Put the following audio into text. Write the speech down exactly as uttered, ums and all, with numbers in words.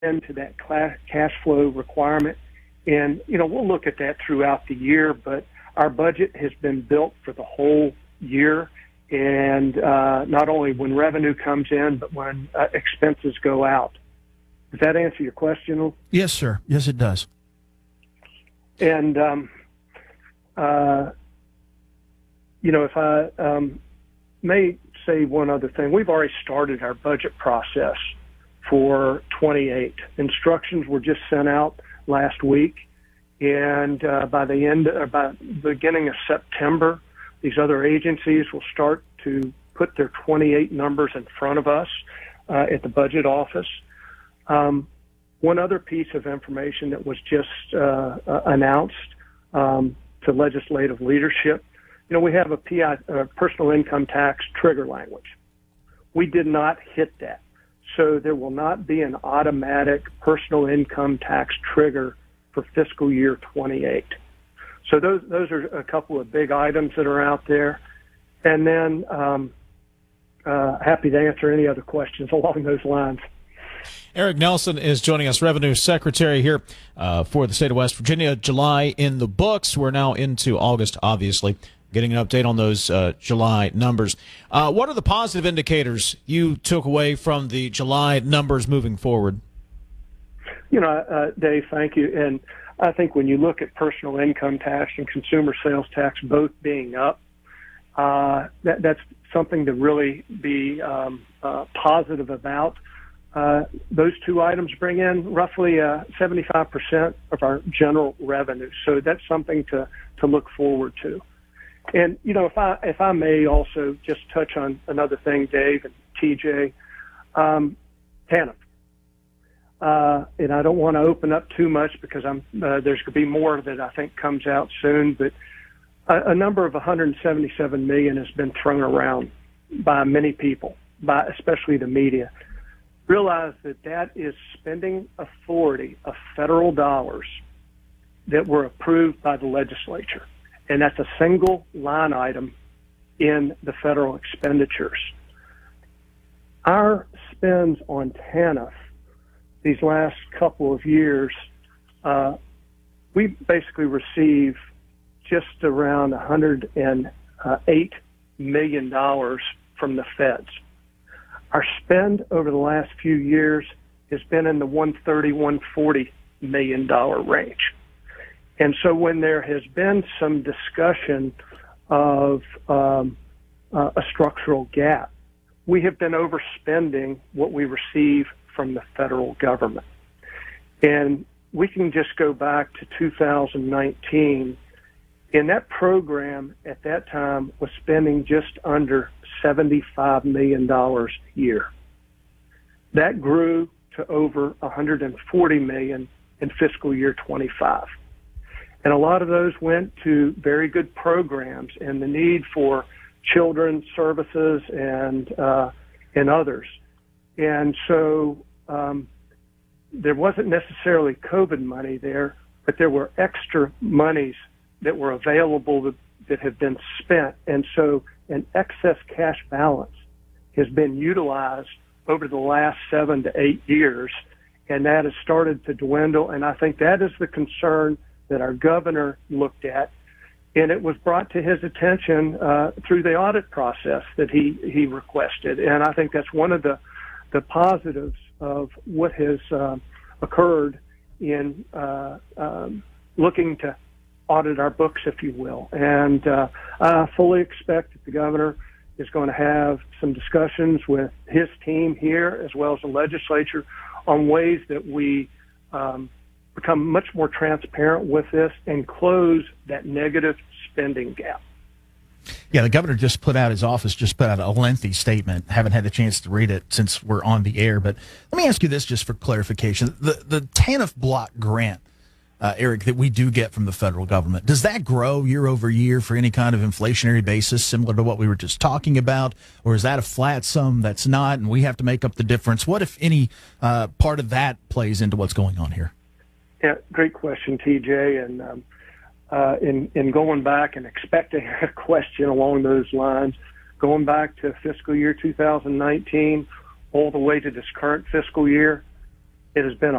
into that cla- cash flow requirement. And, you know, we'll look at that throughout the year, but our budget has been built for the whole year. And uh, not only when revenue comes in, but when uh, expenses go out. Does that answer your question? Yes, sir. Yes, it does. And, um, uh, you know, if I um, may say one other thing, we've already started our budget process for twenty-eight. Instructions were just sent out last week, and uh, by the end, or by the beginning of September, these other agencies will start to put their twenty-eight numbers in front of us uh, at the budget office. Um, one other piece of information that was just uh, uh, announced um, to legislative leadership, you know, we have a P I, uh, personal income tax trigger language. We did not hit that. So there will not be an automatic personal income tax trigger for fiscal year twenty-eight. So those those are a couple of big items that are out there. And then um, uh, happy to answer any other questions along those lines. Eric Nelson is joining us, Revenue Secretary here uh, for the state of West Virginia. July in the books. We're now into August, obviously, getting an update on those uh, July numbers. Uh, what are the positive indicators you took away from the July numbers moving forward? You know, uh, Dave, thank you. And I think when you look at personal income tax and consumer sales tax both being up, uh, that, that's something to really be um, uh, positive about. Uh, those two items bring in roughly uh, seventy-five percent of our general revenue. So that's something to, to look forward to. And, you know, if I, if I may also just touch on another thing, Dave and T J, um, TANF. Uh, and I don't want to open up too much because I'm, uh, there's going to be more that I think comes out soon, but a, a number of one hundred seventy-seven million dollars has been thrown around by many people, by especially the media. Realize that that is spending authority of federal dollars that were approved by the legislature. And that's a single line item in the federal expenditures. Our spends on TANF these last couple of years, uh, we basically receive just around one hundred eight million dollars from the feds. Our spend over the last few years has been in the one hundred thirty, one hundred forty million dollars range. And so when there has been some discussion of um, uh, a structural gap, we have been overspending what we receive from the federal government. And we can just go back to two thousand nineteen. And that program at that time was spending just under seventy-five million dollars a year. That grew to over one hundred forty million dollars in fiscal year twenty-five. And a lot of those went to very good programs and the need for children's services and uh, and others. And so um, there wasn't necessarily COVID money there, but there were extra monies that were available that, that have been spent. And so an excess cash balance has been utilized over the last seven to eight years, and that has started to dwindle. And I think that is the concern that our governor looked at, and it was brought to his attention uh, through the audit process that he, he requested. And I think that's one of the, the positives of what has uh, occurred in uh, um, looking to audit our books, if you will. And uh, I fully expect that the governor is going to have some discussions with his team here as well as the legislature on ways that we um, become much more transparent with this and close that negative spending gap. Yeah, the governor just put out, his office just put out a lengthy statement. Haven't had a chance to read it since we're on the air, but let me ask you this just for clarification. The, the TANF block grant, Uh, Eric, that we do get from the federal government, does that grow year over year for any kind of inflationary basis similar to what we were just talking about? Or is that a flat sum that's not, and we have to make up the difference? What, if any, uh, part of that plays into what's going on here? Yeah, great question, T J. And um, uh, in, in going back and expecting a question along those lines, going back to fiscal year two thousand nineteen all the way to this current fiscal year, it has been a